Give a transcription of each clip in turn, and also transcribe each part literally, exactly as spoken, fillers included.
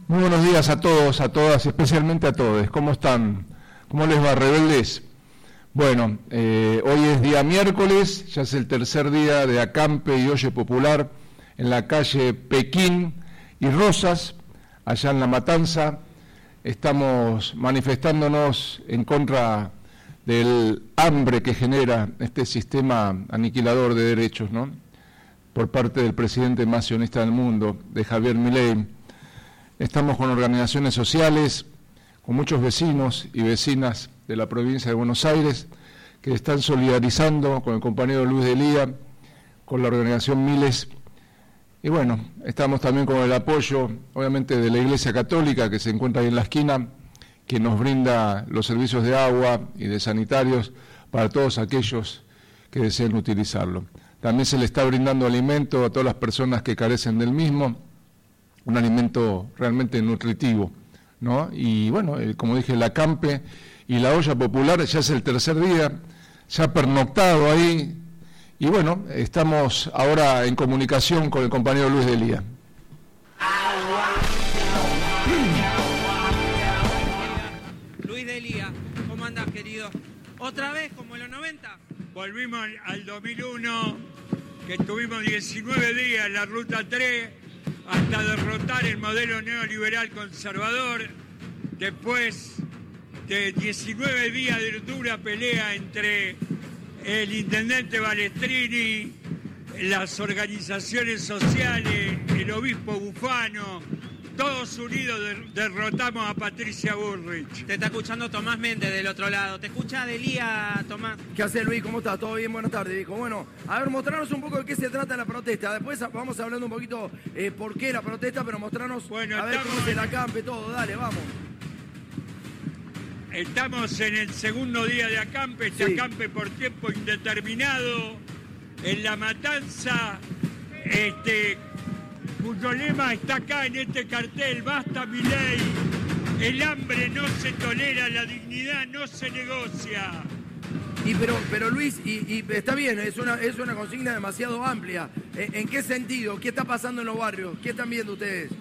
Muy buenos días a todos, a todas, especialmente a todos. ¿Cómo están? ¿Cómo les va, rebeldes? Bueno, eh, hoy es día miércoles, ya es el tercer día de acampe y oye popular en la calle Pekín y Rosas, allá en La Matanza. Estamos manifestándonos en contra del hambre que genera este sistema aniquilador de derechos, ¿no? Por parte del presidente más sionista del mundo, de Javier Milei. Estamos con organizaciones sociales, con muchos vecinos y vecinas de la provincia de Buenos Aires que están solidarizando con el compañero Luis Delía, con la organización Miles. Y bueno, estamos también con el apoyo, obviamente, de la Iglesia Católica, que se encuentra ahí en la esquina, que nos brinda los servicios de agua y de sanitarios para todos aquellos que deseen utilizarlo. También se le está brindando alimento a todas las personas que carecen del mismo, un alimento realmente nutritivo, ¿no? Y bueno, eh, como dije, el acampe y la olla popular ya es el tercer día, ya pernoctado ahí, y bueno, estamos ahora en comunicación con el compañero Luis Delía. Luis Delía, ¿cómo andás, querido? ¿Otra vez como en los noventa? Volvimos al dos mil uno, que estuvimos diecinueve días en la Ruta tres, hasta derrotar el modelo neoliberal conservador. Después de diecinueve días de dura pelea entre el intendente Balestrini, las organizaciones sociales, el obispo Bufano, todos unidos derrotamos a Patricia Bullrich. Te está escuchando Tomás Méndez del otro lado. Te escucha Delía, Tomás. ¿Qué hace, Luis? ¿Cómo estás? ¿Todo bien? Buenas tardes, viejo. Bueno, a ver, mostrarnos un poco de qué se trata la protesta. Después vamos hablando un poquito eh, por qué la protesta, pero mostrarnos bueno, a ver cómo es el acampe, todo. Dale, vamos. Estamos en el segundo día de acampe, este sí. Acampe por tiempo indeterminado, en La Matanza, este... cuyo lema está acá en este cartel: basta Milei, el hambre no se tolera, la dignidad no se negocia. Y pero, pero Luis, y, y está bien, es una, es una consigna demasiado amplia. ¿En qué sentido? ¿Qué está pasando en los barrios? ¿Qué están viendo ustedes?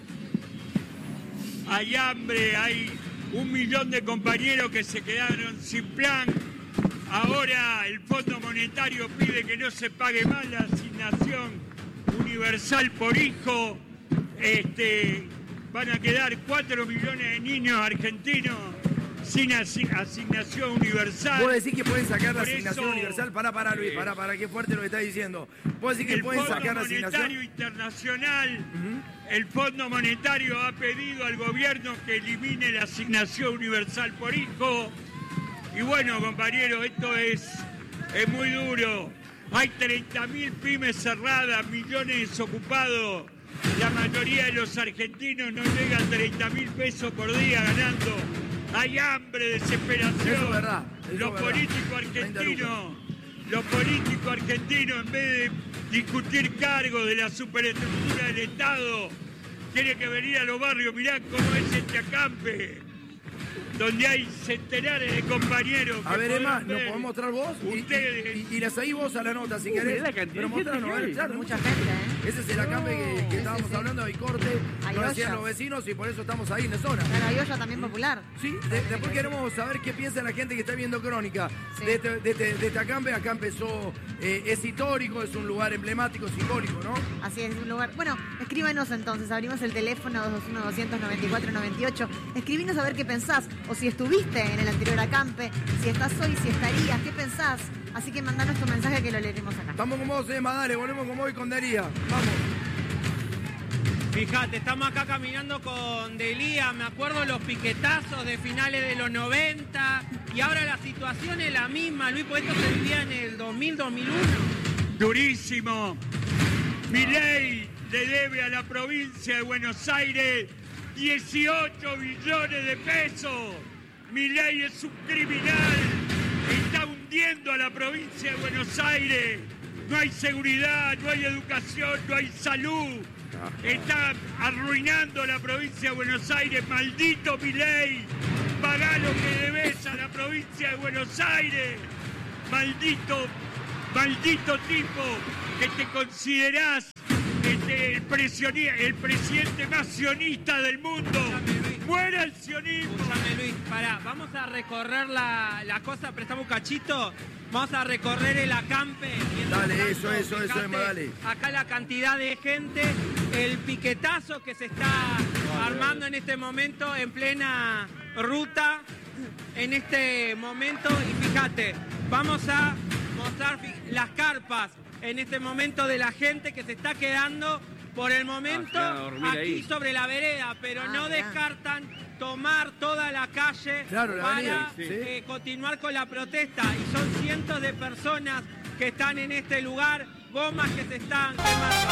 Hay hambre, hay un millón de compañeros que se quedaron sin plan. Ahora el Fondo Monetario pide que no se pague más la asignación universal por hijo. Este, van a quedar cuatro millones de niños argentinos sin asignación universal. ¿Vos decís que pueden sacar la asignación universal? Pará, pará, Luis, pará, pará, qué fuerte lo que estás diciendo. ¿Vos decís que pueden sacar la asignación? El Fondo Monetario Internacional, uh-huh. el Fondo Monetario ha pedido al gobierno que elimine la asignación universal por hijo. Y bueno, compañeros, esto es, es muy duro. Hay treinta mil pymes cerradas, millones desocupados. La mayoría de los argentinos no llega a treinta mil pesos por día ganando. Hay hambre, desesperación. Eso es verdad. Eso los es verdad. políticos argentinos, los políticos argentinos, en vez de discutir cargos de la superestructura del Estado, tienen que venir a los barrios. Mirá cómo es este acampe, donde hay centenares de compañeros. A ver, Emma, ¿nos podés mostrar vos? Ustedes. Y, y, y la seguís vos a la nota, si querés. Uh, pero mostranos, a ver, claro. Mucha gente, ¿eh? Ese es el acampe que, que estábamos sí, sí. hablando, hay corte, hay lo hacían ollas. los vecinos y por eso estamos ahí en la zona. Pero hay olla también popular. Sí, de, después queremos saber qué piensa la gente que está viendo Crónica Sí. de, este, de, este, de este acampe. Acá empezó, eh, es histórico, es un lugar emblemático, simbólico, ¿no? Así es, un lugar... Bueno, escríbenos entonces, abrimos el teléfono dos dos uno, dos nueve cuatro, nueve ocho. Escribinos a ver qué pensás, o si estuviste en el anterior acampe, si estás hoy, si estarías, qué pensás. Así que mandanos tu mensaje que lo leeremos acá. Estamos con vos, Emma, dale, volvemos con vos y con Delía. Vamos. Fíjate, estamos acá caminando con Delía, me acuerdo los piquetazos de finales de los noventa, y ahora la situación es la misma, Luis, porque esto se vivía en el dos mil, dos mil uno. Durísimo. Milei le debe a la provincia de Buenos Aires dieciocho billones de pesos. Milei es un criminal, está hundiendo a la provincia de Buenos Aires. No hay seguridad, no hay educación, no hay salud. Está arruinando la provincia de Buenos Aires. Maldito Milei, pagá lo que debes a la provincia de Buenos Aires. Maldito, maldito tipo que te considerás este, el, presioni- el presidente más sionista del mundo. ¡Muera el sionismo! Escuchame, Luis, pará, vamos a recorrer la, la cosa, prestamos un cachito, vamos a recorrer el acampe. Dale, Tanto, eso, eso, eso, fijate, Emma, dale. Acá la cantidad de gente, el piquetazo que se está armando en este momento en plena ruta, en este momento, y fíjate, vamos a mostrar fi- las carpas en este momento de la gente que se está quedando por el momento Ah, se van a dormir aquí ahí. sobre la vereda, pero Ah, no mirá. descartan tomar toda la calle Claro, la para avenida, sí. eh, continuar con la protesta. Y son cientos de personas que están en este lugar, gomas que se están quemando.